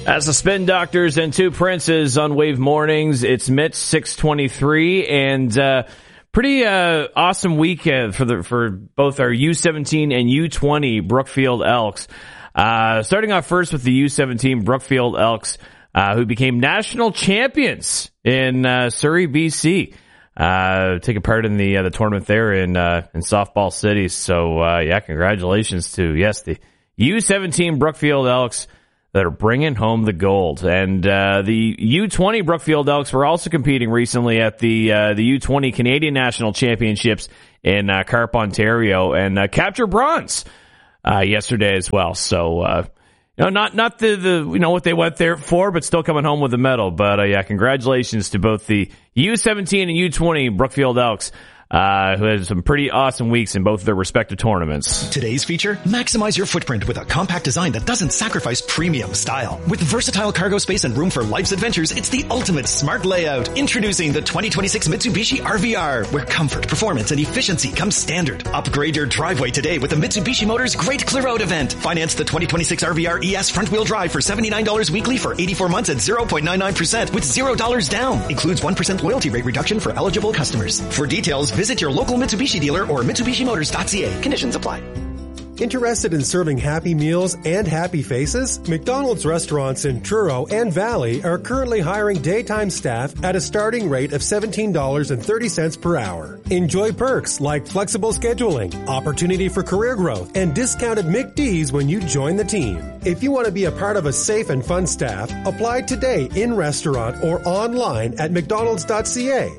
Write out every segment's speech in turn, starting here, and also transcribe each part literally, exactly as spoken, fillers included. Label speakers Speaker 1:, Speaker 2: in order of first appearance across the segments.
Speaker 1: As the Spin Doctors and Two Princes on Wave Mornings, it's Mitch six twenty-three, and uh, pretty uh, awesome weekend for the for both our U seventeen and U twenty Brookfield Elks. Uh, starting off first with the U seventeen Brookfield Elks, uh, who became national champions in uh, Surrey, B C. Uh, taking part in the uh, the tournament there in uh, in Softball City. So uh, yeah, congratulations to yes the U seventeen Brookfield Elks that are bringing home the gold. And uh, the U twenty Brookfield Elks were also competing recently at the uh, the U twenty Canadian National Championships in uh, Carp, Ontario, and uh, captured bronze uh, yesterday as well. So, uh, you know, not not the, the you know what they went there for, but still coming home with a medal. But uh, yeah, congratulations to both the U seventeen and U twenty Brookfield Elks, Uh, who had some pretty awesome weeks in both of their respective tournaments.
Speaker 2: Today's feature, maximize your footprint with a compact design that doesn't sacrifice premium style. With versatile cargo space and room for life's adventures, it's the ultimate smart layout. Introducing the twenty twenty-six Mitsubishi R V R, where comfort, performance, and efficiency come standard. Upgrade your driveway today with the Mitsubishi Motors Great Clear Out event. Finance the twenty twenty-six R V R E S front-wheel drive for seventy-nine dollars weekly for eighty-four months at zero point nine nine percent with zero dollars down. Includes one percent loyalty rate reduction for eligible customers. For details, visit your local Mitsubishi dealer or Mitsubishi Motors dot C A. Conditions apply.
Speaker 3: Interested in serving happy meals and happy faces? McDonald's restaurants in Truro and Valley are currently hiring daytime staff at a starting rate of seventeen dollars and thirty cents per hour. Enjoy perks like flexible scheduling, opportunity for career growth, and discounted McD's when you join the team. If you want to be a part of a safe and fun staff, apply today in restaurant or online at mcdonalds dot C A.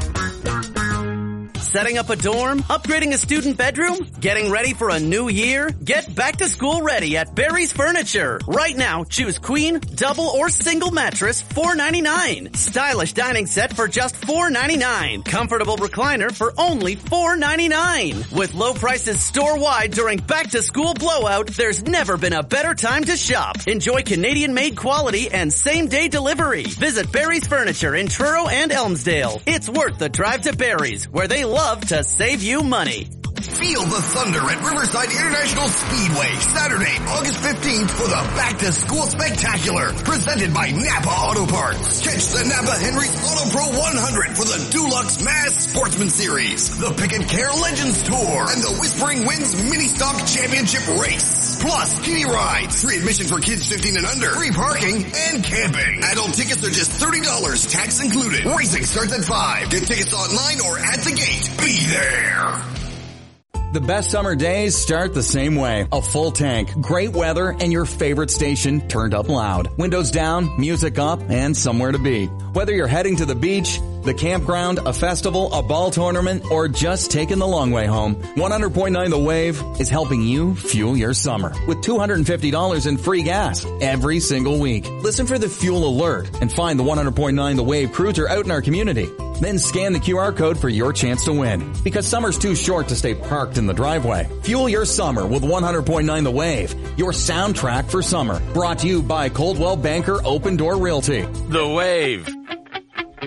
Speaker 4: Setting up a dorm? Upgrading a student bedroom? Getting ready for a new year? Get back to school ready at Barry's Furniture. Right now, choose queen, double, or single mattress, four ninety-nine. Stylish dining set for just four ninety-nine. Comfortable recliner for only four ninety-nine. With low prices store-wide during back-to-school blowout, there's never been a better time to shop. Enjoy Canadian-made quality and same-day delivery. Visit Barry's Furniture in Truro and Elmsdale. It's worth the drive to Barry's, where they love to save you money.
Speaker 5: Feel the thunder at Riverside International Speedway, Saturday, August fifteenth for the Back to School Spectacular, presented by Napa Auto Parts. Catch the Napa Henry's Auto Pro one hundred for the Dulux Mass Sportsman Series, the Pick and Care Legends Tour, and the Whispering Winds Mini Stock Championship Race. Plus, kiddie rides, free admission for kids fifteen and under, free parking, and camping. Adult tickets are just thirty dollars, tax included. Racing starts at five. Get tickets online or at the gate. Be there.
Speaker 6: The best summer days start the same way. A full tank, great weather, and your favorite station turned up loud. Windows down, music up, and somewhere to be. Whether you're heading to the beach, the campground, a festival, a ball tournament, or just taking the long way home, one hundred point nine The Wave is helping you fuel your summer with two hundred fifty dollars in free gas every single week. Listen for the fuel alert and find the one hundred point nine The Wave cruiser out in our community. Then scan the Q R code for your chance to win. Because summer's too short to stay parked in the driveway. Fuel your summer with one hundred point nine The Wave, your soundtrack for summer. Brought to you by Coldwell Banker Open Door Realty.
Speaker 7: The Wave.